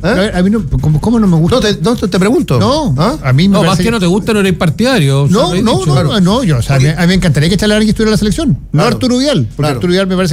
A mí no, ¿cómo no me gusta? No, te pregunto. No, a mí me parece más que no te gusta, no eres partidario. No, yo, o sea, a mí me encantaría que Charles Arangui estuviera en la selección. No Arturo Vidal, porque Arturo Vidal me parece